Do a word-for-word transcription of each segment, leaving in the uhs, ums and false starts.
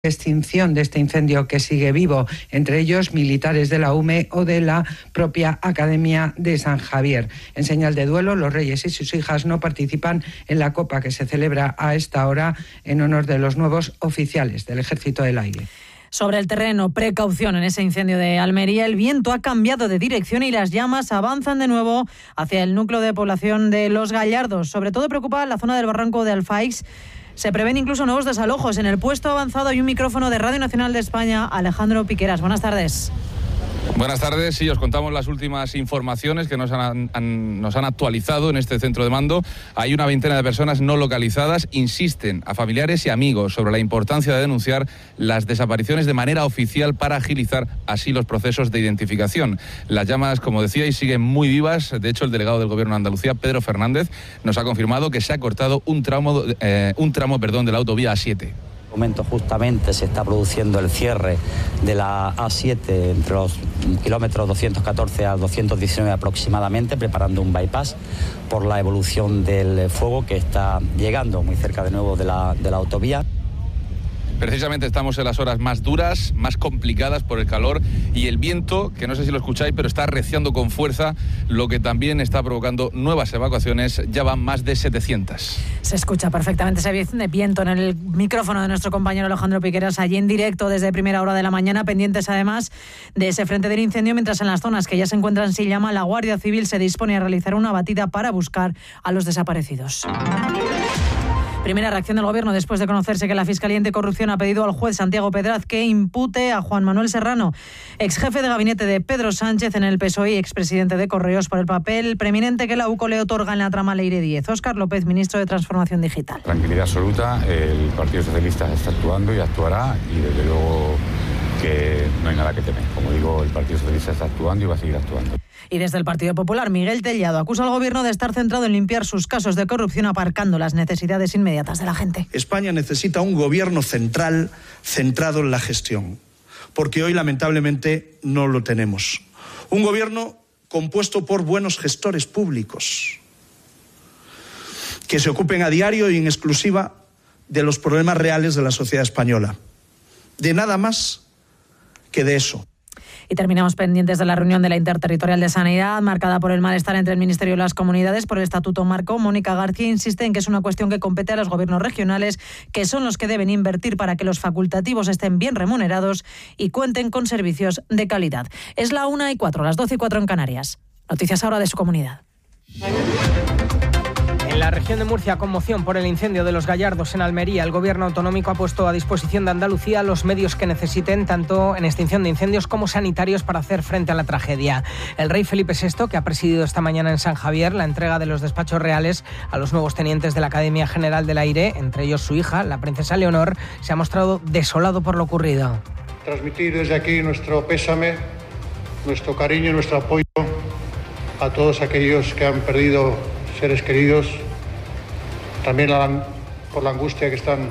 extinción de este incendio que sigue vivo, entre ellos militares de la U M E o de la propia Academia de San Javier. En señal de duelo, los reyes y sus hijas no participan en la copa que se celebra a esta hora en honor de los nuevos oficiales del Ejército del Aire. Sobre el terreno, precaución en ese incendio de Almería. El viento ha cambiado de dirección y las llamas avanzan de nuevo hacia el núcleo de población de Los Gallardos. Sobre todo preocupa la zona del barranco de Alfaix. Se prevén incluso nuevos desalojos. En el puesto avanzado hay un micrófono de Radio Nacional de España, Alejandro Piqueras. Buenas tardes. Buenas tardes, sí, os contamos las últimas informaciones que nos han, han, nos han actualizado en este centro de mando. Hay una veintena de personas no localizadas. Insisten a familiares y amigos sobre la importancia de denunciar las desapariciones de manera oficial para agilizar así los procesos de identificación. Las llamas, como decíais, siguen muy vivas. De hecho, el delegado del Gobierno de Andalucía, Pedro Fernández, nos ha confirmado que se ha cortado un tramo, eh, un tramo perdón, de la autovía A siete. En este momento justamente se está produciendo el cierre de la A siete entre los kilómetros doscientos catorce a doscientos diecinueve aproximadamente, preparando un bypass por la evolución del fuego que está llegando muy cerca de nuevo de la, de la autovía. Precisamente estamos en las horas más duras, más complicadas por el calor y el viento, que no sé si lo escucháis, pero está arreciando con fuerza, lo que también está provocando nuevas evacuaciones. Ya van más de setecientas. Se escucha perfectamente ese viento en el micrófono de nuestro compañero Alejandro Piqueras, allí en directo desde primera hora de la mañana, pendientes además de ese frente del incendio, mientras en las zonas que ya se encuentran sin llama, la Guardia Civil se dispone a realizar una batida para buscar a los desaparecidos. Primera reacción del Gobierno después de conocerse que la Fiscalía Anticorrupción ha pedido al juez Santiago Pedraz que impute a Juan Manuel Serrano, ex jefe de gabinete de Pedro Sánchez en el P S O E y expresidente de Correos, por el papel preeminente que la UCO le otorga en la trama Leire diez. Óscar López, ministro de Transformación Digital. Tranquilidad absoluta, el Partido Socialista está actuando y actuará, y desde luego que no hay nada que temer. Como digo, el Partido Socialista está actuando y va a seguir actuando. Y desde el Partido Popular, Miguel Tellado acusa al Gobierno de estar centrado en limpiar sus casos de corrupción, aparcando las necesidades inmediatas de la gente. España necesita un gobierno central centrado en la gestión, porque hoy lamentablemente no lo tenemos. Un gobierno compuesto por buenos gestores públicos, que se ocupen a diario y en exclusiva de los problemas reales de la sociedad española. De nada más que de eso. Y terminamos pendientes de la reunión de la Interterritorial de Sanidad, marcada por el malestar entre el Ministerio y las comunidades por el Estatuto Marco. Mónica García insiste en que es una cuestión que compete a los gobiernos regionales, que son los que deben invertir para que los facultativos estén bien remunerados y cuenten con servicios de calidad. Es la una y cuatro, las doce y cuatro en Canarias. Noticias ahora de su comunidad. En la región de Murcia, conmoción por el incendio de Los Gallardos en Almería. El Gobierno autonómico ha puesto a disposición de Andalucía los medios que necesiten, tanto en extinción de incendios como sanitarios, para hacer frente a la tragedia. El rey Felipe sexto, que ha presidido esta mañana en San Javier la entrega de los despachos reales a los nuevos tenientes de la Academia General del Aire, entre ellos su hija, la princesa Leonor, se ha mostrado desolado por lo ocurrido. Transmitir desde aquí nuestro pésame, nuestro cariño y nuestro apoyo a todos aquellos que han perdido seres queridos, también la, por la angustia que están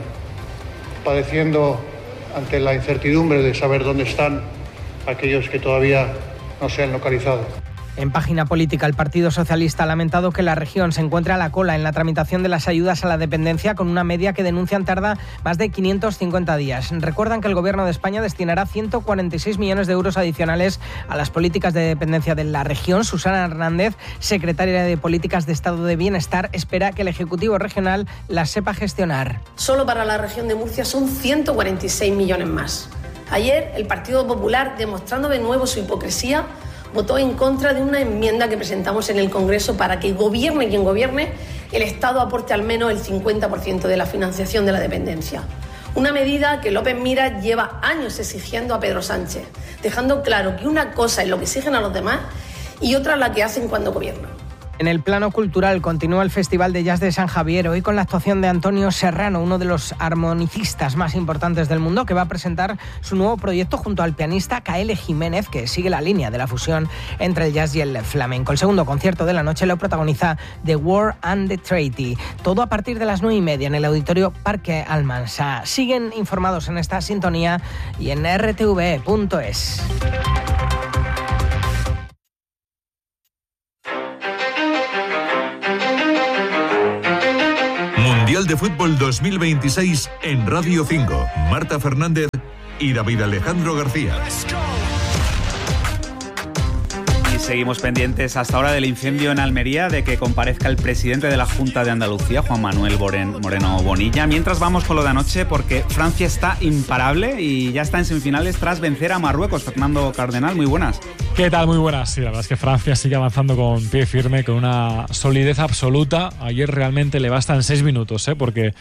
padeciendo ante la incertidumbre de saber dónde están aquellos que todavía no se han localizado. En página política, el Partido Socialista ha lamentado que la región se encuentre a la cola en la tramitación de las ayudas a la dependencia, con una media que denuncian tarda más de quinientos cincuenta días. Recuerdan que el Gobierno de España destinará ciento cuarenta y seis millones de euros adicionales a las políticas de dependencia de la región. Susana Hernández, secretaria de Políticas de Estado de Bienestar, espera que el Ejecutivo regional las sepa gestionar. Solo para la región de Murcia son ciento cuarenta y seis millones más. Ayer, el Partido Popular, demostrando de nuevo su hipocresía, votó en contra de una enmienda que presentamos en el Congreso para que gobierne quien gobierne, el Estado aporte al menos el cincuenta por ciento de la financiación de la dependencia. Una medida que López Miras lleva años exigiendo a Pedro Sánchez, dejando claro que una cosa es lo que exigen a los demás y otra la que hacen cuando gobiernan. En el plano cultural continúa el Festival de Jazz de San Javier, hoy con la actuación de Antonio Serrano, uno de los armonicistas más importantes del mundo, que va a presentar su nuevo proyecto junto al pianista Kaele Jiménez, que sigue la línea de la fusión entre el jazz y el flamenco. El segundo concierto de la noche lo protagoniza The War and the Treaty. Todo a partir de las nueve y media en el Auditorio Parque Almansa. Siguen informados en esta sintonía y en r t v punto es. Mundial de Fútbol Fútbol dos mil veintiséis en Radio cinco. Marta Fernández y David Alejandro García. Seguimos pendientes hasta ahora del incendio en Almería, de que comparezca el presidente de la Junta de Andalucía, Juan Manuel Moreno Bonilla. Mientras vamos con lo de anoche, porque Francia está imparable y ya está en semifinales tras vencer a Marruecos. Fernando Cardenal, muy buenas. ¿Qué tal? Muy buenas. Sí, la verdad es que Francia sigue avanzando con pie firme, con una solidez absoluta. Ayer realmente le bastan seis minutos, ¿eh? porque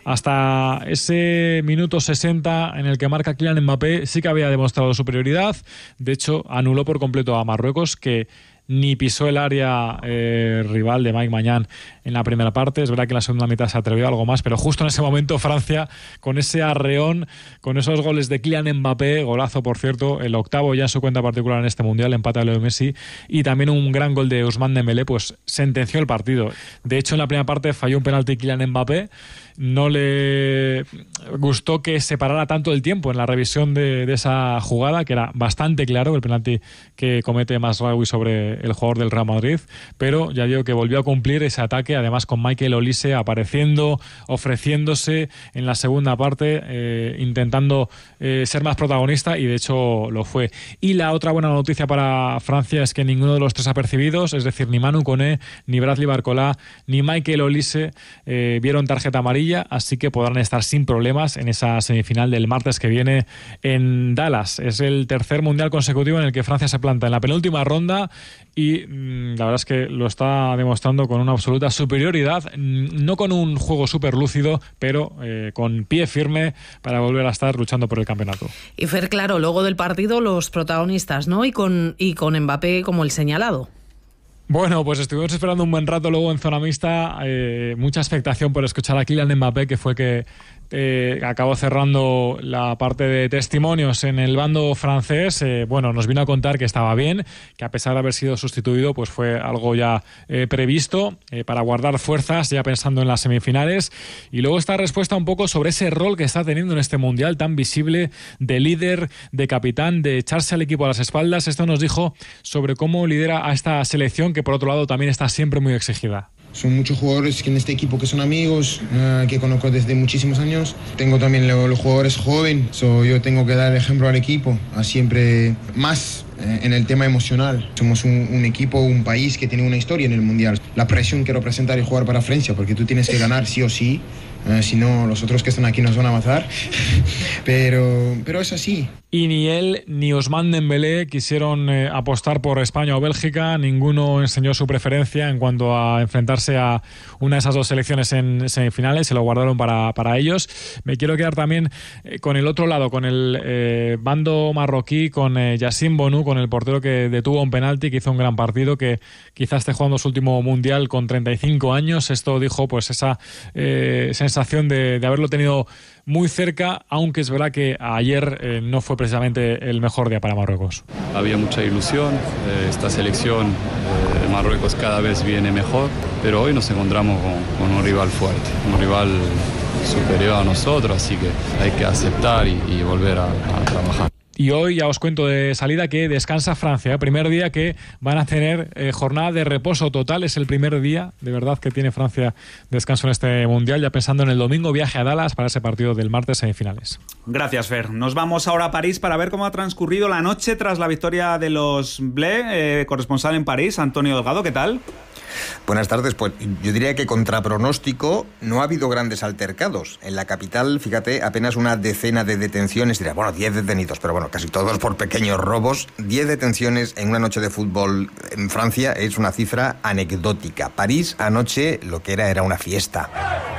hasta ese minuto sesenta en el que marca Kylian Mbappé sí que había demostrado superioridad. De hecho, anuló por completo a Marruecos, que ni pisó el área eh, rival de Mike Maignan en la primera parte. Es verdad que en la segunda mitad se atrevió algo más, pero justo en ese momento Francia, con ese arreón, con esos goles de Kylian Mbappé, golazo por cierto, el octavo ya en su cuenta particular en este Mundial, empate a Leo Messi, y también un gran gol de Ousmane Dembélé, pues sentenció el partido. De hecho, en la primera parte falló un penalti Kylian Mbappé. No le gustó que se parara tanto el tiempo en la revisión de, de esa jugada, que era bastante claro, el penalti que comete Mazraoui sobre el jugador del Real Madrid, pero ya digo que volvió a cumplir ese ataque, además con Michael Olise apareciendo, ofreciéndose en la segunda parte, eh, intentando eh, ser más protagonista, y de hecho lo fue. Y la otra buena noticia para Francia es que ninguno de los tres apercibidos, es decir, ni Manu Koné, ni Bradley Barcola, ni Michael Olise, eh, vieron tarjeta amarilla, así que podrán estar sin problemas en esa semifinal del martes que viene en Dallas. Es el tercer mundial consecutivo en el que Francia se planta en la penúltima ronda y mmm, la verdad es que lo está demostrando con una absoluta superioridad, no con un juego súper lúcido, pero eh, con pie firme para volver a estar luchando por el campeonato. Y Fer, claro, luego del partido los protagonistas, ¿no? Y con, y con Mbappé como el señalado. Bueno, pues estuvimos esperando un buen rato luego en zona mixta, eh, mucha expectación por escuchar a Kylian Mbappé, que fue que eh, acabó cerrando la parte de testimonios en el bando francés. Eh, bueno, nos vino a contar que estaba bien, que a pesar de haber sido sustituido, pues fue algo ya eh, previsto eh, para guardar fuerzas, ya pensando en las semifinales. Y luego esta respuesta un poco sobre ese rol que está teniendo en este mundial tan visible de líder, de capitán, de echarse al equipo a las espaldas. Esto nos dijo sobre cómo lidera a esta selección, que por otro lado también está siempre muy exigida. Son muchos jugadores que en este equipo que son amigos, uh, que conozco desde muchísimos años. Tengo también los, los jugadores jóvenes, so yo tengo que dar ejemplo al equipo, a siempre más eh, en el tema emocional. Somos un, un equipo, un país que tiene una historia en el Mundial. La presión que representa el jugar para Francia, porque tú tienes que ganar sí o sí, uh, si no los otros que están aquí nos van a matar, pero, pero es así. Y ni él ni Ousmane Dembélé quisieron eh, apostar por España o Bélgica. Ninguno enseñó su preferencia en cuanto a enfrentarse a una de esas dos selecciones en semifinales. Se lo guardaron para, para ellos. Me quiero quedar también eh, con el otro lado, con el eh, bando marroquí, con eh, Yassine Bounou, con el portero que detuvo un penalti, que hizo un gran partido, que quizás esté jugando su último mundial con treinta y cinco años. Esto dijo pues esa eh, sensación de, de haberlo tenido muy cerca, aunque es verdad que ayer eh, no fue precisamente el mejor día para Marruecos. Había mucha ilusión, eh, esta selección de eh, Marruecos cada vez viene mejor, pero hoy nos encontramos con, con un rival fuerte, un rival superior a nosotros, así que hay que aceptar y, y volver a, a trabajar. Y hoy ya os cuento de salida que descansa Francia, ¿eh? Primer día que van a tener eh, jornada de reposo total. Es el primer día, de verdad, que tiene Francia descanso en este Mundial, ya pensando en el domingo, viaje a Dallas para ese partido del martes, semifinales. Gracias, Fer. Nos vamos ahora a París para ver cómo ha transcurrido la noche tras la victoria de los Bleus. Eh, corresponsal en París, Antonio Delgado, ¿qué tal? Buenas tardes. Pues yo diría que contra pronóstico no ha habido grandes altercados. En la capital, fíjate, apenas una decena de detenciones, diría, bueno, diez detenidos, pero bueno, casi todos por pequeños robos. Diez detenciones en una noche de fútbol en Francia es una cifra anecdótica. París anoche lo que era era una fiesta.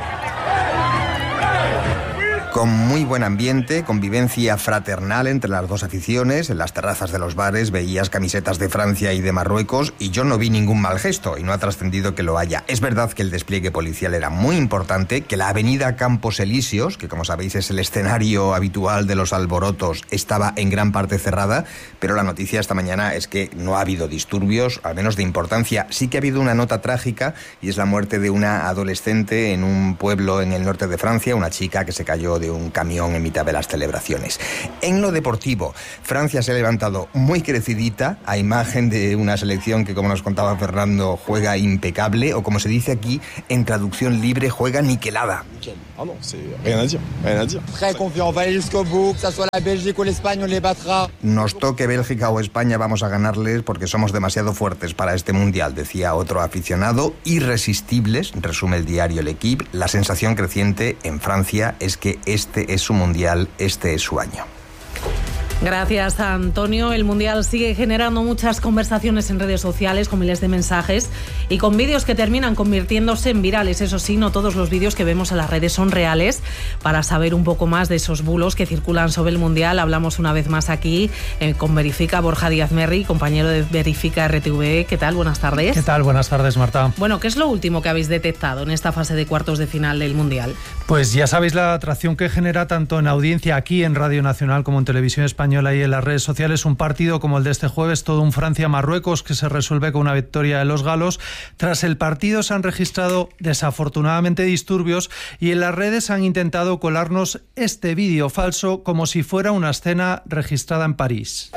Con muy buen ambiente, convivencia fraternal entre las dos aficiones. En las terrazas de los bares veías camisetas de Francia y de Marruecos y yo no vi ningún mal gesto y no ha trascendido que lo haya. Es verdad que el despliegue policial era muy importante, que la avenida Campos Elíseos, que como sabéis es el escenario habitual de los alborotos, estaba en gran parte cerrada, pero la noticia esta mañana es que no ha habido disturbios, al menos de importancia. Sí que ha habido una nota trágica y es la muerte de una adolescente en un pueblo en el norte de Francia, una chica que se cayó de un camión en mitad de las celebraciones. En lo deportivo, Francia se ha levantado muy crecidita a imagen de una selección que, como nos contaba Fernando, juega impecable, o como se dice aquí, en traducción libre, juega niquelada. Ah non, c'est rien à dire, rien à dire. Très confiant, on va aller jusqu'au bout, que ça soit la Belgique o l'Espagne, on les battra. Nos toque Bélgica o España, vamos a ganarles porque somos demasiado fuertes para este mundial, decía otro aficionado. Irresistibles, resume el diario L'Équipe. La sensación creciente en Francia es que este es su mundial, este es su año. Gracias, Antonio. El Mundial sigue generando muchas conversaciones en redes sociales, con miles de mensajes y con vídeos que terminan convirtiéndose en virales. Eso sí, no todos los vídeos que vemos en las redes son reales. Para saber un poco más de esos bulos que circulan sobre el Mundial, hablamos una vez más aquí eh, con Verifica, Borja Díaz Merri, compañero de Verifica R T V. ¿Qué tal? Buenas tardes. ¿Qué tal? Buenas tardes, Marta. Bueno, ¿qué es lo último que habéis detectado en esta fase de cuartos de final del Mundial? Pues ya sabéis la atracción que genera tanto en audiencia aquí en Radio Nacional como en Televisión Española y en las redes sociales un partido como el de este jueves, todo un Francia-Marruecos que se resuelve con una victoria de los galos. Tras el partido se han registrado desafortunadamente disturbios y en las redes han intentado colarnos este vídeo falso como si fuera una escena registrada en París.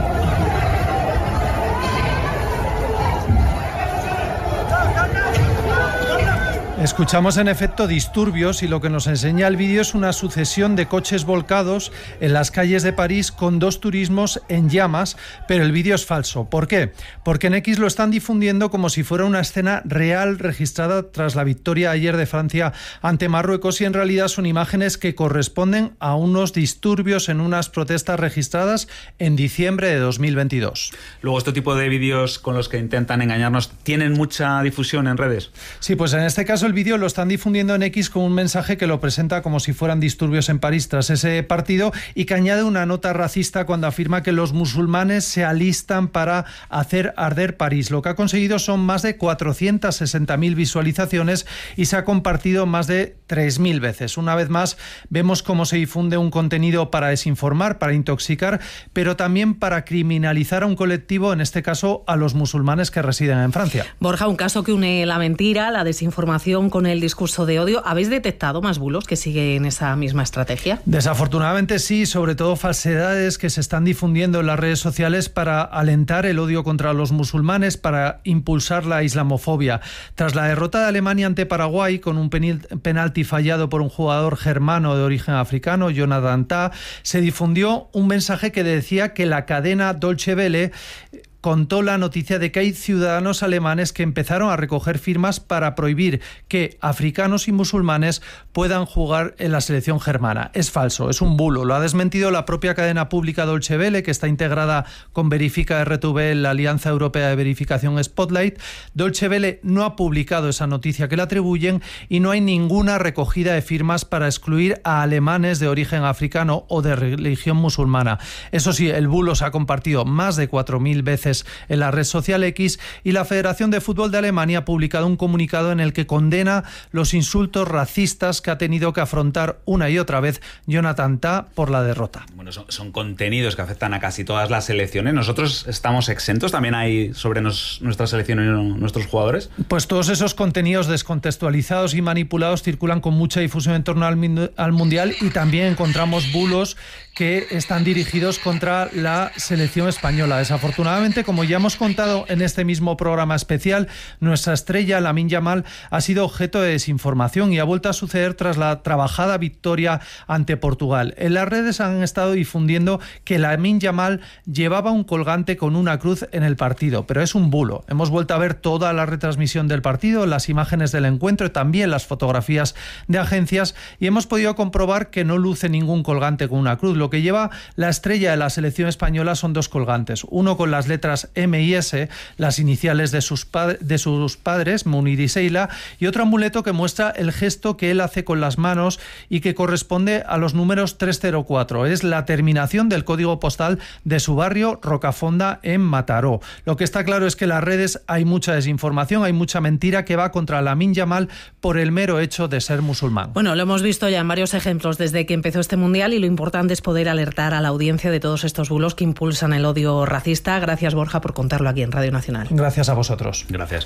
Escuchamos en efecto disturbios y lo que nos enseña el vídeo es una sucesión de coches volcados en las calles de París con dos turismos en llamas, pero el vídeo es falso. ¿Por qué? Porque en X lo están difundiendo como si fuera una escena real registrada tras la victoria ayer de Francia ante Marruecos y en realidad son imágenes que corresponden a unos disturbios en unas protestas registradas en diciembre de dos mil veintidós. Luego, este tipo de vídeos con los que intentan engañarnos, ¿tienen mucha difusión en redes? Sí, pues en este caso el vídeo lo están difundiendo en X con un mensaje que lo presenta como si fueran disturbios en París tras ese partido y que añade una nota racista cuando afirma que los musulmanes se alistan para hacer arder París. Lo que ha conseguido son más de cuatrocientas sesenta mil visualizaciones y se ha compartido más de tres mil veces. Una vez más, vemos cómo se difunde un contenido para desinformar, para intoxicar, pero también para criminalizar a un colectivo, en este caso a los musulmanes que residen en Francia. Borja, un caso que une la mentira, la desinformación con el discurso de odio. ¿Habéis detectado más bulos que siguen esa misma estrategia? Desafortunadamente sí, sobre todo falsedades que se están difundiendo en las redes sociales para alentar el odio contra los musulmanes, para impulsar la islamofobia. Tras la derrota de Alemania ante Paraguay con un penalti fallado por un jugador germano de origen africano, Jonathan Tah, se difundió un mensaje que decía que la cadena Deutsche Welle contó la noticia de que hay ciudadanos alemanes que empezaron a recoger firmas para prohibir que africanos y musulmanes puedan jugar en la selección germana. Es falso, es un bulo. Lo ha desmentido la propia cadena pública Deutsche Welle, que está integrada con Verifica R T V en la Alianza Europea de Verificación Spotlight. Deutsche Welle no ha publicado esa noticia que le atribuyen y no hay ninguna recogida de firmas para excluir a alemanes de origen africano o de religión musulmana. Eso sí, el bulo se ha compartido más de cuatro mil veces en la red social X y la Federación de Fútbol de Alemania ha publicado un comunicado en el que condena los insultos racistas que ha tenido que afrontar una y otra vez Jonathan Tah por la derrota. Bueno, son, son contenidos que afectan a casi todas las selecciones. ¿Nosotros estamos exentos? ¿También hay sobre nos, nuestra selección y nuestros jugadores? Pues todos esos contenidos descontextualizados y manipulados circulan con mucha difusión en torno al, al Mundial y también encontramos bulos que están dirigidos contra la selección española. Desafortunadamente, como ya hemos contado en este mismo programa especial, nuestra estrella, Lamine Yamal, ha sido objeto de desinformación y ha vuelto a suceder tras la trabajada victoria ante Portugal. En las redes han estado difundiendo que Lamine Yamal llevaba un colgante con una cruz en el partido, pero es un bulo. Hemos vuelto a ver toda la retransmisión del partido, las imágenes del encuentro y también las fotografías de agencias y hemos podido comprobar que no luce ningún colgante con una cruz. Lo que lleva la estrella de la selección española son dos colgantes, uno con las letras M y S, las iniciales de sus, de sus padres, Munir y Seila, y otro amuleto que muestra el gesto que él hace con las manos y que corresponde a los números tres cero cuatro. Es la terminación del código postal de su barrio, Rocafonda, en Mataró. Lo que está claro es que en las redes hay mucha desinformación, hay mucha mentira que va contra Lamine Yamal por el mero hecho de ser musulmán. Bueno, lo hemos visto ya en varios ejemplos desde que empezó este Mundial y lo importante es poder alertar a la audiencia de todos estos bulos que impulsan el odio racista. Gracias, Borja, por contarlo aquí en Radio Nacional. Gracias a vosotros. Gracias.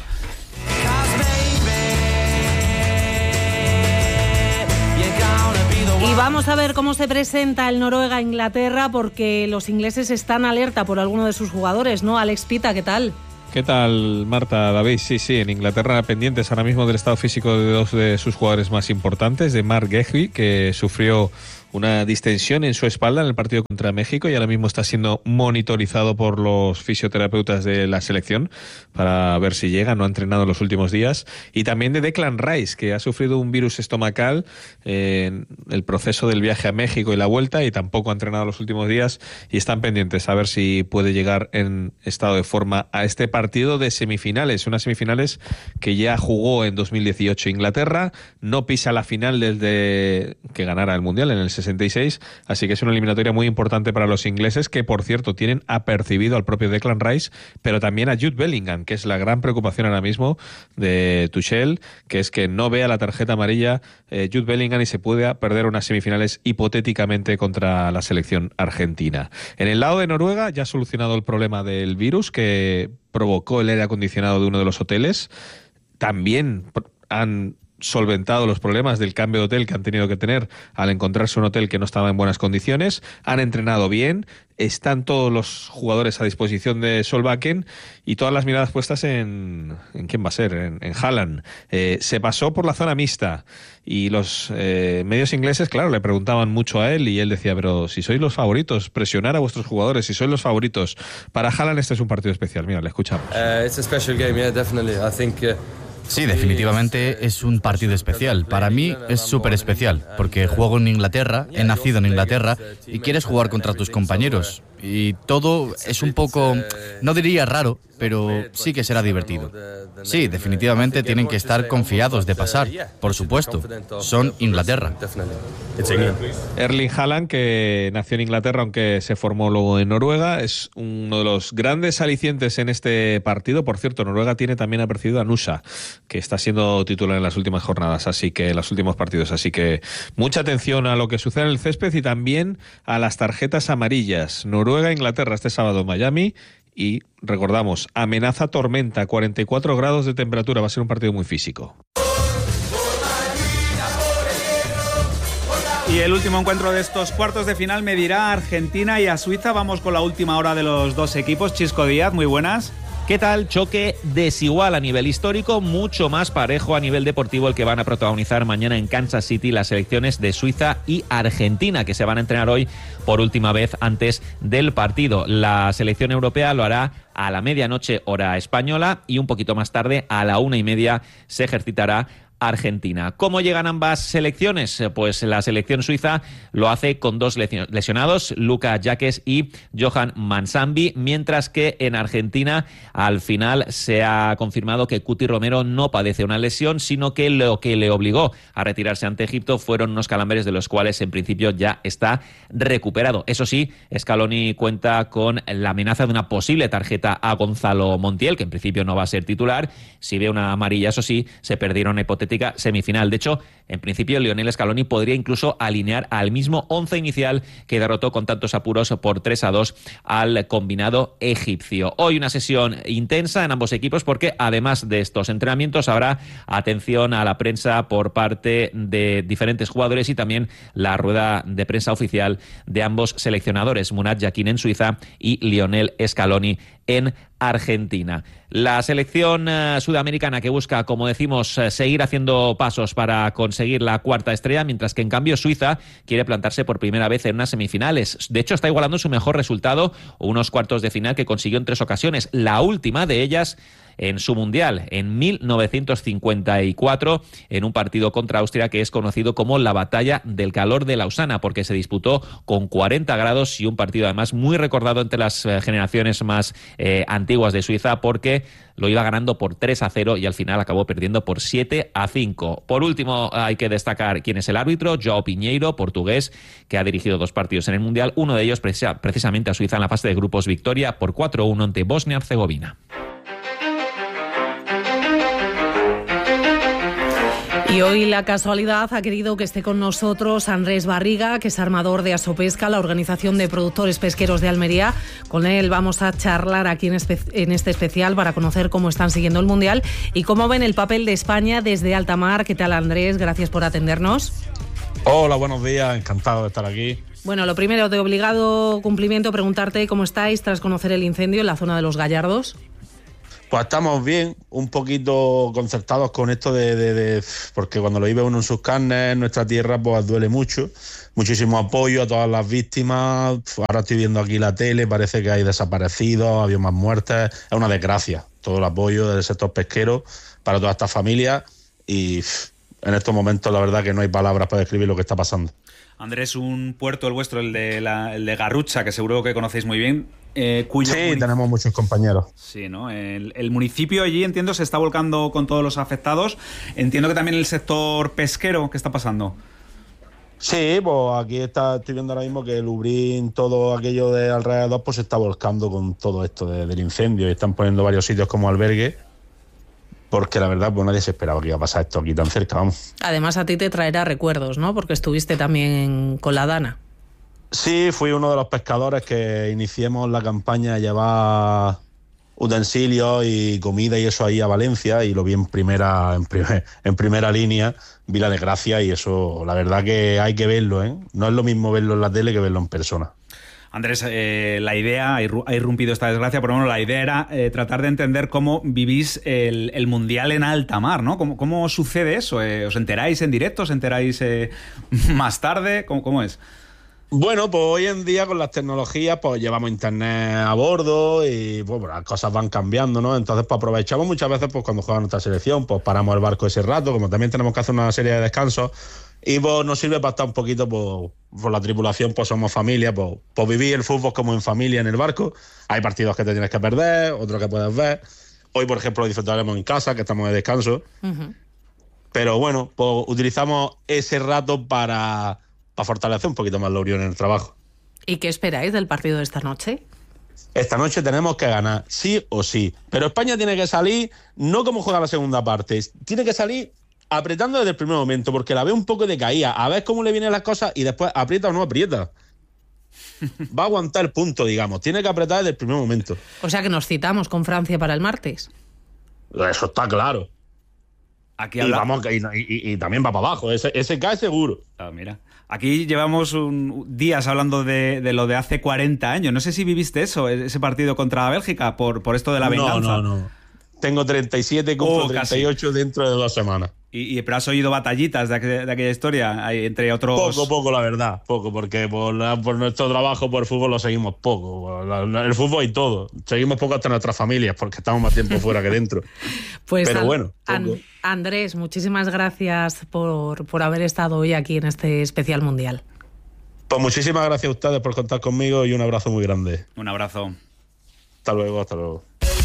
Y vamos a ver cómo se presenta el Noruega-Inglaterra porque los ingleses están alerta por alguno de sus jugadores, ¿no? Alex Pita, ¿qué tal? ¿Qué tal, Marta, David? Sí, sí, en Inglaterra pendientes ahora mismo del estado físico de dos de sus jugadores más importantes, de Mark Guehi, que sufrió una distensión en su espalda en el partido contra México y ahora mismo está siendo monitorizado por los fisioterapeutas de la selección para ver si llega, no ha entrenado en los últimos días. Y también de Declan Rice, que ha sufrido un virus estomacal en el proceso del viaje a México y la vuelta y tampoco ha entrenado los últimos días y están pendientes a ver si puede llegar en estado de forma a este partido de semifinales, unas semifinales que ya jugó en dos mil dieciocho Inglaterra, no pisa la final desde que ganara el Mundial en el sesenta y seis, así que es una eliminatoria muy importante para los ingleses, que por cierto tienen apercibido al propio Declan Rice, pero también a Jude Bellingham, que es la gran preocupación ahora mismo de Tuchel, que es que no vea la tarjeta amarilla eh, Jude Bellingham y se pueda perder unas semifinales hipotéticamente contra la selección argentina. En el lado de Noruega ya ha solucionado el problema del virus que provocó el aire acondicionado de uno de los hoteles. También han solventado los problemas del cambio de hotel que han tenido que tener al encontrarse un hotel que no estaba en buenas condiciones. Han entrenado bien, están todos los jugadores a disposición de Solbakken y todas las miradas puestas en, ¿en quién va a ser? En, en Haaland. Eh, se pasó por la zona mixta y los eh, medios ingleses, claro, le preguntaban mucho a él y él decía, pero si sois los favoritos, presionar a vuestros jugadores, si sois los favoritos. Para Haaland este es un partido especial. Mira, le escuchamos. Uh, it's a special game, yeah, definitely. I think uh... Sí, definitivamente es un partido especial. Para mí es súper especial, porque juego en Inglaterra, he nacido en Inglaterra y quieres jugar contra tus compañeros. Y todo es un poco, no diría raro, pero sí que será divertido. Sí, definitivamente tienen que estar confiados de pasar, por supuesto. Son Inglaterra. Erling Haaland, que nació en Inglaterra aunque se formó luego en Noruega, es uno de los grandes alicientes en este partido. Por cierto, Noruega tiene también apercibido a Nusa, que está siendo titular en las últimas jornadas, así que en los últimos partidos. Así que mucha atención a lo que sucede en el césped y también a las tarjetas amarillas. Noruega, Inglaterra este sábado en Miami. Y recordamos, amenaza tormenta, cuarenta y cuatro grados de temperatura, va a ser un partido muy físico. Y el último encuentro de estos cuartos de final medirá a Argentina y a Suiza. Vamos con la última hora de los dos equipos. Chisco Díaz, muy buenas. ¿Qué tal? Choque desigual a nivel histórico, mucho más parejo a nivel deportivo el que van a protagonizar mañana en Kansas City las selecciones de Suiza y Argentina, que se van a entrenar hoy por última vez antes del partido. La selección europea lo hará a la medianoche hora española y un poquito más tarde a la una y media se ejercitará Argentina. ¿Cómo llegan ambas selecciones? Pues la selección suiza lo hace con dos lesionados, Luka Jaques y Johan Mansambi, mientras que en Argentina al final se ha confirmado que Cuti Romero no padece una lesión, sino que lo que le obligó a retirarse ante Egipto fueron unos calambres de los cuales en principio ya está recuperado. Eso sí, Scaloni cuenta con la amenaza de una posible tarjeta a Gonzalo Montiel, que en principio no va a ser titular. Si ve una amarilla, eso sí, se perdieron una hipotética semifinal. De hecho, en principio, Lionel Scaloni podría incluso alinear al mismo once inicial que derrotó con tantos apuros por tres a dos al combinado egipcio. Hoy una sesión intensa en ambos equipos porque, además de estos entrenamientos, habrá atención a la prensa por parte de diferentes jugadores y también la rueda de prensa oficial de ambos seleccionadores, Murat Yakin en Suiza y Lionel Scaloni en Argentina. La selección uh, sudamericana que busca, como decimos, uh, seguir haciendo pasos para conseguir la cuarta estrella, mientras que en cambio Suiza quiere plantarse por primera vez en unas semifinales. De hecho, está igualando su mejor resultado, unos cuartos de final que consiguió en tres ocasiones. La última de ellas en su mundial, en mil novecientos cincuenta y cuatro, en un partido contra Austria que es conocido como la Batalla del Calor de Lausana, porque se disputó con cuarenta grados y un partido además muy recordado entre las eh, generaciones más eh, antiguas de Suiza, porque lo iba ganando por tres a cero y al final acabó perdiendo por siete a cinco. Por último, hay que destacar quién es el árbitro, João Pinheiro, portugués, que ha dirigido dos partidos en el mundial, uno de ellos precisa, precisamente a Suiza en la fase de grupos, victoria por cuatro a uno ante Bosnia-Herzegovina. Y hoy la casualidad ha querido que esté con nosotros Andrés Barriga, que es armador de Asopesca, la organización de productores pesqueros de Almería. Con él vamos a charlar aquí en, espe- en este especial para conocer cómo están siguiendo el Mundial y cómo ven el papel de España desde alta mar. ¿Qué tal, Andrés? Gracias por atendernos. Hola, buenos días. Encantado de estar aquí. Bueno, lo primero, de obligado cumplimiento, preguntarte cómo estáis tras conocer el incendio en la zona de Los Gallardos. Pues estamos bien, un poquito concertados con esto de, de, de... Porque cuando lo vive uno en sus carnes, en nuestra tierra, pues duele mucho. Muchísimo apoyo a todas las víctimas. Ahora estoy viendo aquí la tele, parece que hay desaparecidos, había más muertes. Es una desgracia todo el apoyo del sector pesquero para todas estas familias. Y en estos momentos la verdad que no hay palabras para describir lo que está pasando. Andrés, un puerto, el vuestro, el de, la, el de Garrucha, que seguro que conocéis muy bien. Eh, cuyo sí, munic- tenemos muchos compañeros. Sí, ¿no? El, el municipio allí, entiendo, se está volcando con todos los afectados. Entiendo que también el sector pesquero, ¿qué está pasando? Sí, pues aquí está, estoy viendo ahora mismo que el Ubrín, todo aquello de alrededor, pues se está volcando con todo esto de, del incendio y están poniendo varios sitios como albergue, porque la verdad, pues nadie se esperaba que iba a pasar esto aquí tan cerca, vamos. Además, a ti te traerá recuerdos, ¿no? Porque estuviste también con la Dana. Sí, fui uno de los pescadores que iniciemos la campaña de llevar utensilios y comida y eso ahí a Valencia, y lo vi en primera, en primer, en primera línea, vi la desgracia, y eso, la verdad que hay que verlo, ¿eh? No es lo mismo verlo en la tele que verlo en persona. Andrés, eh, la idea, ha irrumpido esta desgracia, pero bueno, la idea era eh, tratar de entender cómo vivís el, el Mundial en alta mar, ¿no? ¿Cómo, cómo sucede eso? Eh, ¿Os enteráis en directo? ¿Os enteráis eh, más tarde? ¿Cómo, cómo es? Bueno, pues hoy en día con las tecnologías pues llevamos internet a bordo y pues, las cosas van cambiando, ¿no? Entonces pues aprovechamos muchas veces pues cuando juega nuestra selección, pues paramos el barco ese rato, como también tenemos que hacer una serie de descansos, y pues nos sirve para estar un poquito pues, por la tripulación, pues somos familia, pues, pues vivir el fútbol como en familia en el barco. Hay partidos que te tienes que perder, otros que puedes ver. Hoy, por ejemplo, lo disfrutaremos en casa, que estamos de descanso. Uh-huh. Pero bueno, pues utilizamos ese rato para... para fortalecer un poquito más la unión en el trabajo. ¿Y qué esperáis del partido de esta noche? Esta noche tenemos que ganar, sí o sí. Pero España tiene que salir, no como juega la segunda parte, tiene que salir apretando desde el primer momento, porque la veo un poco decaída, a ver cómo le vienen las cosas y después aprieta o no aprieta. Va a aguantar el punto, digamos. Tiene que apretar desde el primer momento. O sea que nos citamos con Francia para el martes. Eso está claro. Aquí y, vamos, y, y, y también va para abajo, ese, ese cae seguro. Ah, mira. Aquí llevamos un, días hablando de, de lo de hace cuarenta años. No sé si viviste eso, ese partido contra Bélgica, por, por esto de la venganza. No, no, no. Tengo treinta y siete, cumplo oh, treinta y ocho dentro de dos semanas. ¿Y, y pero has oído batallitas de, aqu- de aquella historia? Entre otros... Poco, poco, la verdad. Poco, porque por, la, por nuestro trabajo, por el fútbol, lo seguimos poco. La, el fútbol y todo. Seguimos poco hasta nuestras familias, porque estamos más tiempo fuera que dentro. Pues pero an- bueno. An- Andrés, muchísimas gracias por, por haber estado hoy aquí en este especial mundial. Pues muchísimas gracias a ustedes por contar conmigo y un abrazo muy grande. Un abrazo. Hasta luego, hasta luego.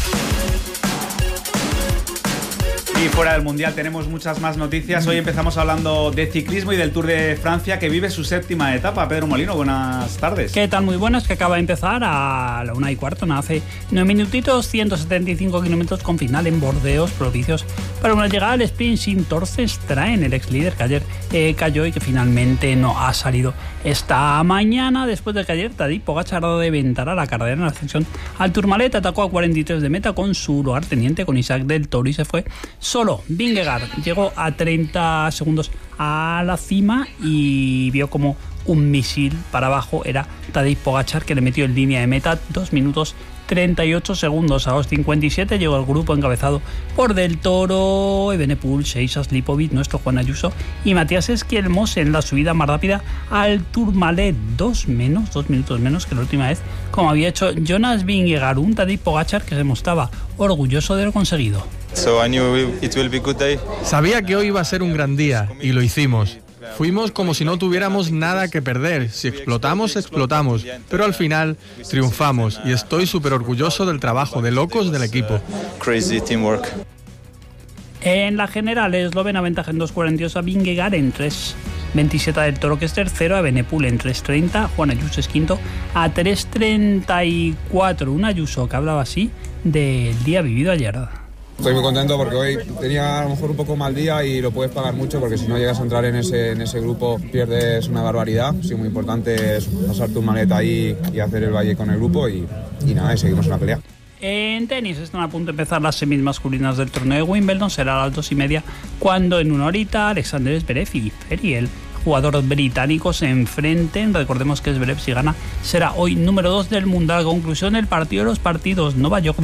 Y fuera del Mundial tenemos muchas más noticias. Hoy empezamos hablando de ciclismo y del Tour de Francia, que vive su séptima etapa. Pedro Molino, buenas tardes. ¿Qué tal? Muy buenas, que acaba de empezar a la una y cuarto, ¿no? Hace nueve minutitos, ciento setenta y cinco kilómetros con final en Bordeos, Provicios, para una llegada al sprint sin Torces-Straen, el ex líder que ayer eh, cayó y que finalmente no ha salido esta mañana, después de que ayer Tadej Pogačar ha dado de ventana a la carrera en la ascensión al Tourmalet. Atacó a cuarenta y tres de meta con su lugar teniente, con Isaac del Toro, y se fue solo. Vingegaard llegó a treinta segundos a la cima y vio como un misil para abajo era Tadej Pogačar, que le metió en línea de meta dos minutos treinta y ocho segundos. A los cincuenta y siete llegó el grupo encabezado por Del Toro, Evenepoel, Seixas, Lipovic, nuestro Juan Ayuso y Matías Esquielmos en la subida más rápida al Tourmalet. Dos menos, dos minutos menos que la última vez, como había hecho Jonas Vingegaard. Un Tadej Pogačar que se mostraba orgulloso de lo conseguido. Sabía que hoy iba a ser un gran día y lo hicimos. Fuimos como si no tuviéramos nada que perder. Si explotamos, explotamos. Pero al final triunfamos y estoy súper orgulloso del trabajo de locos del equipo. Crazy teamwork. En la general, eslovena ventaja en dos cuarenta y dos a Vingegaard, en tres veintisiete del Toro, que es tercero, a Evenepoel en tres treinta, Juan Ayuso es quinto a tres treinta y cuatro. Un Ayuso que hablaba así del día vivido ayer. Estoy muy contento porque hoy tenía a lo mejor un poco mal día y lo puedes pagar mucho, porque si no llegas a entrar en ese, en ese grupo pierdes una barbaridad. Sí, muy importante es pasar tu maleta ahí y hacer el valle con el grupo y, y nada, y seguimos en la pelea. En tenis están a punto de empezar las semis masculinas del torneo de Wimbledon. Será a las dos y media cuando en una horita Alexander Zverev y Feriel, jugador británico, se enfrenten. Recordemos que Zverev, si gana, será hoy número dos del mundo. A la conclusión del partido de los partidos, Novak Djokovic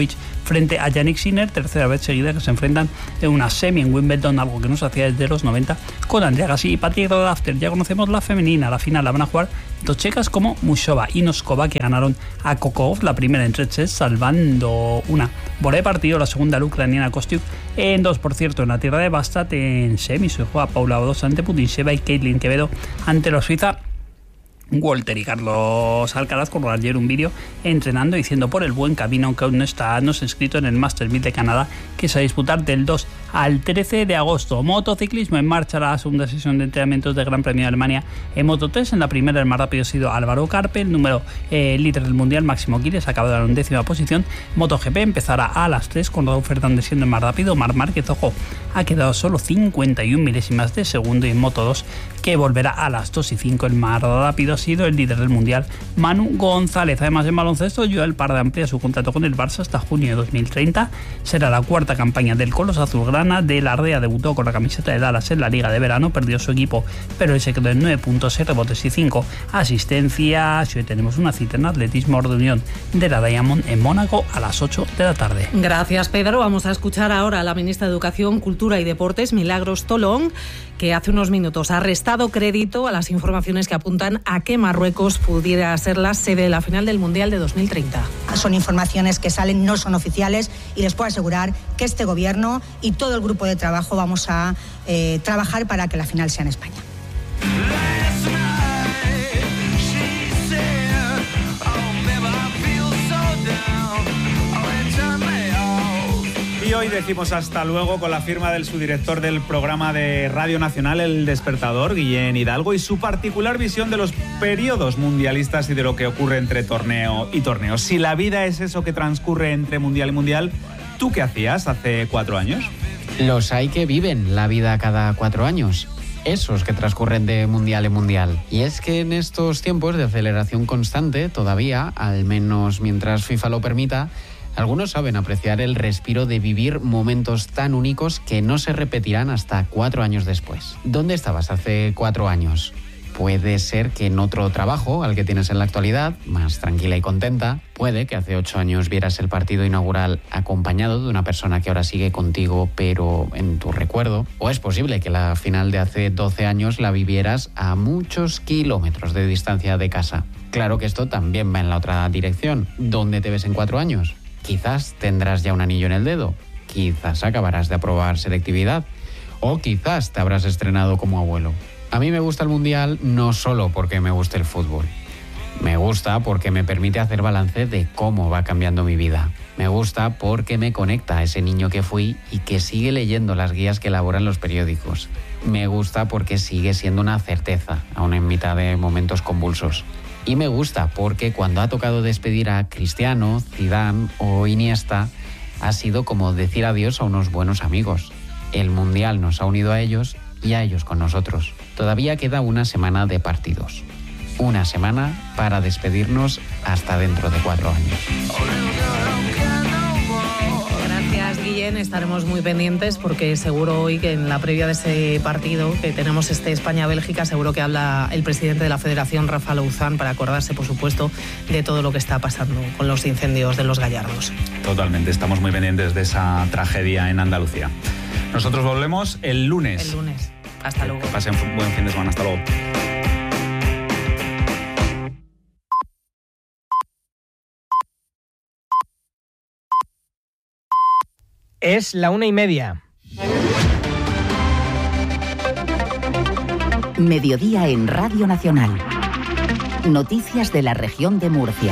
frente a Yannick Sinner, tercera vez seguida que se enfrentan en una semi en Wimbledon, algo que no se hacía desde los noventa, con Andrea Gassi y Patrick Rodafter. Ya conocemos la femenina, la final la van a jugar dos checas como Mushova y Noskova, que ganaron a Kokov la primera en tres sets, salvando una bola de partido. La segunda, la ucraniana Kostyuk en dos. Por cierto, en la tierra de Bastat, en semis se juega Paula Badosa ante Putintseva y Caitlin Quevedo ante la suiza Walter. Y Carlos Alcaraz colgó ayer un vídeo entrenando diciendo por el buen camino que aún no está no se ha inscrito en el Masters mil de Canadá, que se va a disputar del dos al trece de agosto. Motociclismo, en marcha la segunda sesión de entrenamientos del Gran Premio de Alemania en Moto tres. En la primera el más rápido ha sido Álvaro Carpe, el número eh, líder del mundial. Máximo Quiles acaba de dar una décima posición. MotoGP empezará a las tres con Raúl Fernández siendo el más rápido. Marc Márquez, ojo, ha quedado solo cincuenta y una milésimas de segundo. Y en Moto dos, que volverá a las dos y cinco, el más rápido ha sido el líder del mundial, Manu González. Además, en baloncesto, Joel Parda amplía su contrato con el Barça hasta junio de dos mil treinta. Será la cuarta campaña del Colos Azulgrana. De la Ardea debutó con la camiseta de Dallas en la Liga de Verano, perdió su equipo, pero él se quedó en nueve puntos, seis rebotes y cinco asistencias. Hoy tenemos una cita en atletismo de Unión de la Diamond en Mónaco a las ocho de la tarde. Gracias, Pedro. Vamos a escuchar ahora a la ministra de Educación, Cultura y Deportes, Milagros Tolón, que hace unos minutos ha restado crédito a las informaciones que apuntan a que Marruecos pudiera ser la sede de la final del Mundial de dos mil treinta. Son informaciones que salen, no son oficiales, y les puedo asegurar que este gobierno y todo el grupo de trabajo vamos a eh, trabajar para que la final sea en España. Y hoy decimos hasta luego con la firma del subdirector del programa de Radio Nacional El Despertador, Guillén Hidalgo, y su particular visión de los periodos mundialistas y de lo que ocurre entre torneo y torneo. Si la vida es eso que transcurre entre mundial y mundial, ¿tú qué hacías hace cuatro años? Los hay que viven la vida cada cuatro años. Esos que transcurren de mundial en mundial. Y es que en estos tiempos de aceleración constante, todavía, al menos mientras FIFA lo permita, algunos saben apreciar el respiro de vivir momentos tan únicos que no se repetirán hasta cuatro años después. ¿Dónde estabas hace cuatro años? Puede ser que en otro trabajo, al que tienes en la actualidad, más tranquila y contenta. Puede que hace ocho años vieras el partido inaugural acompañado de una persona que ahora sigue contigo, pero en tu recuerdo. O es posible que la final de hace doce años la vivieras a muchos kilómetros de distancia de casa. Claro que esto también va en la otra dirección. ¿Dónde te ves en cuatro años? Quizás tendrás ya un anillo en el dedo. Quizás acabarás de aprobar selectividad. O quizás te habrás estrenado como abuelo. A mí me gusta el Mundial no solo porque me gusta el fútbol. Me gusta porque me permite hacer balance de cómo va cambiando mi vida. Me gusta porque me conecta a ese niño que fui y que sigue leyendo las guías que elaboran los periódicos. Me gusta porque sigue siendo una certeza, aún en mitad de momentos convulsos. Y me gusta porque cuando ha tocado despedir a Cristiano, Zidane o Iniesta, ha sido como decir adiós a unos buenos amigos. El Mundial nos ha unido a ellos y a ellos con nosotros. Todavía queda una semana de partidos. Una semana para despedirnos hasta dentro de cuatro años. Gracias, Guillén. Estaremos muy pendientes porque seguro hoy que en la previa de ese partido que tenemos este España-Bélgica, seguro que habla el presidente de la Federación, Rafa Louzán, para acordarse, por supuesto, de todo lo que está pasando con los incendios de los Gallardos. Totalmente, estamos muy pendientes de esa tragedia en Andalucía. Nosotros volvemos el lunes. El lunes. Hasta luego. Que pasen un buen fin de semana. Hasta luego. Es la una y media. Mediodía en Radio Nacional. Noticias de la región de Murcia.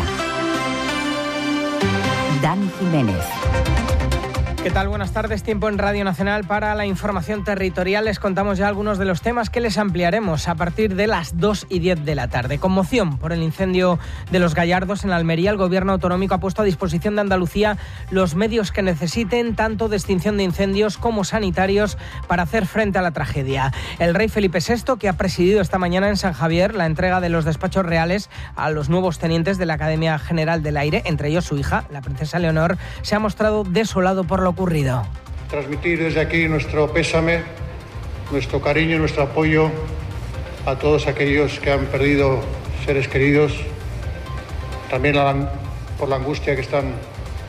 Dani Jiménez. ¿Qué tal? Buenas tardes. Tiempo en Radio Nacional para la información territorial. Les contamos ya algunos de los temas que les ampliaremos a partir de las dos y diez de la tarde. Conmoción por el incendio de los Gallardos en Almería. El Gobierno autonómico ha puesto a disposición de Andalucía los medios que necesiten, tanto de extinción de incendios como sanitarios, para hacer frente a la tragedia. El rey Felipe sexto, que ha presidido esta mañana en San Javier la entrega de los despachos reales a los nuevos tenientes de la Academia General del Aire, entre ellos su hija, la princesa Leonor, se ha mostrado desolado por lo ocurrido. Transmitir desde aquí nuestro pésame, nuestro cariño, nuestro apoyo a todos aquellos que han perdido seres queridos, también por la angustia que están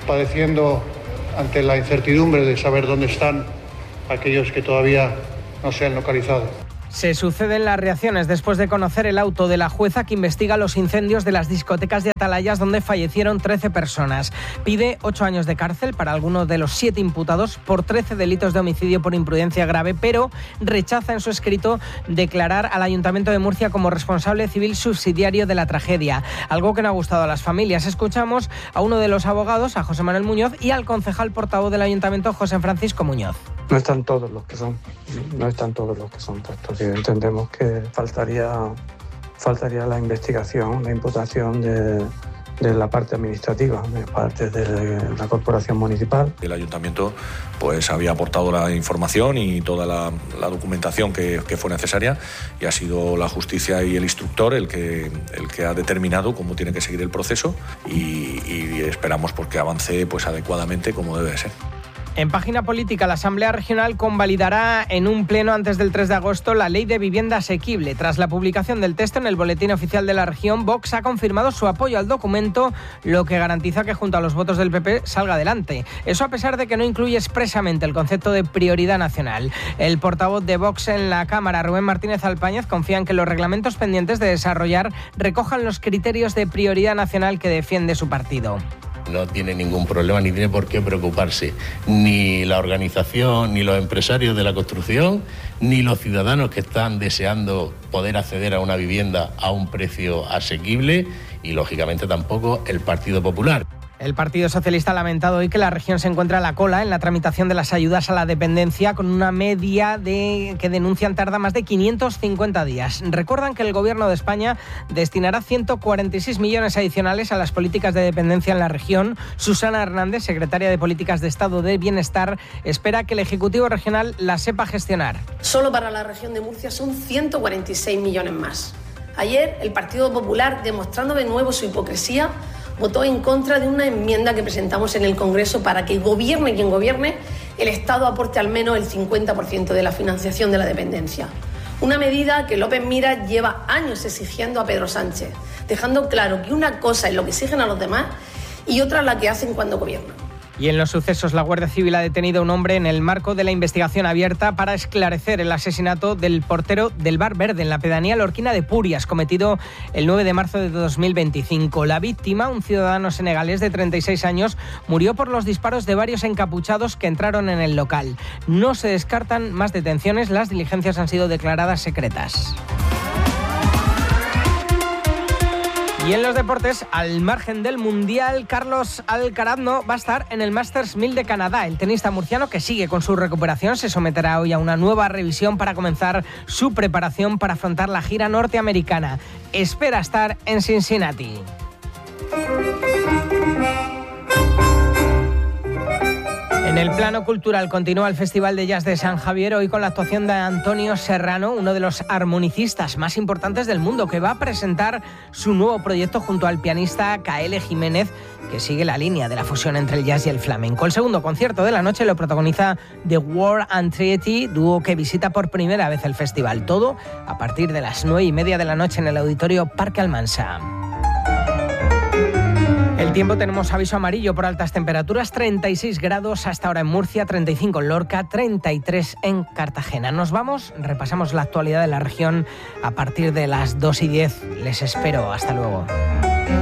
padeciendo ante la incertidumbre de saber dónde están aquellos que todavía no se han localizado. Se suceden las reacciones después de conocer el auto de la jueza que investiga los incendios de las discotecas de Atalayas donde fallecieron trece personas. Pide ocho años de cárcel para alguno de los siete imputados por trece delitos de homicidio por imprudencia grave, pero rechaza en su escrito declarar al Ayuntamiento de Murcia como responsable civil subsidiario de la tragedia, algo que no ha gustado a las familias. Escuchamos a uno de los abogados, a José Manuel Muñoz, y al concejal portavoz del Ayuntamiento, José Francisco Muñoz. No están todos los que son, no están todos los que son, puesto que entendemos que faltaría, faltaría la investigación, la imputación de, de la parte administrativa, de parte de la corporación municipal. El ayuntamiento pues había aportado la información y toda la, la documentación que, que fue necesaria, y ha sido la justicia y el instructor el que, el que ha determinado cómo tiene que seguir el proceso, y, y esperamos pues, que avance pues, adecuadamente como debe de ser. En página política, la Asamblea Regional convalidará en un pleno antes del tres de agosto la Ley de Vivienda Asequible. Tras la publicación del texto en el Boletín Oficial de la región, Vox ha confirmado su apoyo al documento, lo que garantiza que junto a los votos del P P salga adelante. Eso a pesar de que no incluye expresamente el concepto de prioridad nacional. El portavoz de Vox en la Cámara, Rubén Martínez Alpáñez, confía en que los reglamentos pendientes de desarrollar recojan los criterios de prioridad nacional que defiende su partido. No tiene ningún problema ni tiene por qué preocuparse ni la organización, ni los empresarios de la construcción, ni los ciudadanos que están deseando poder acceder a una vivienda a un precio asequible, y lógicamente tampoco el Partido Popular. El Partido Socialista ha lamentado hoy que la región se encuentra a la cola en la tramitación de las ayudas a la dependencia, con una media de que denuncian tarda más de quinientos cincuenta días. Recuerdan que el Gobierno de España destinará ciento cuarenta y seis millones adicionales a las políticas de dependencia en la región. Susana Hernández, secretaria de Políticas de Estado de Bienestar, espera que el Ejecutivo regional la sepa gestionar. Solo para la región de Murcia son ciento cuarenta y seis millones más. Ayer el Partido Popular, demostrando de nuevo su hipocresía, votó en contra de una enmienda que presentamos en el Congreso para que gobierne quien gobierne, el Estado aporte al menos el cincuenta por ciento de la financiación de la dependencia. Una medida que López Miras lleva años exigiendo a Pedro Sánchez, dejando claro que una cosa es lo que exigen a los demás y otra la que hacen cuando gobiernan. Y en los sucesos, la Guardia Civil ha detenido a un hombre en el marco de la investigación abierta para esclarecer el asesinato del portero del Bar Verde en la pedanía lorquina de Purias, cometido el nueve de marzo de dos mil veinticinco. La víctima, un ciudadano senegalés de treinta y seis años, murió por los disparos de varios encapuchados que entraron en el local. No se descartan más detenciones, las diligencias han sido declaradas secretas. Y en los deportes, al margen del Mundial, Carlos Alcaraz no va a estar en el Masters mil de Canadá. El tenista murciano, que sigue con su recuperación, se someterá hoy a una nueva revisión para comenzar su preparación para afrontar la gira norteamericana. Espera estar en Cincinnati. En el plano cultural continúa el Festival de Jazz de San Javier, hoy con la actuación de Antonio Serrano, uno de los armonicistas más importantes del mundo, que va a presentar su nuevo proyecto junto al pianista K L Jiménez, que sigue la línea de la fusión entre el jazz y el flamenco. El segundo concierto de la noche lo protagoniza The War and Treaty, dúo que visita por primera vez el festival. Todo a partir de las nueve y media de la noche en el Auditorio Parque Almansa. El tiempo, tenemos aviso amarillo por altas temperaturas, treinta y seis grados hasta ahora en Murcia, treinta y cinco en Lorca, treinta y tres en Cartagena. Nos vamos, repasamos la actualidad de la región a partir de las dos y diez. Les espero, hasta luego.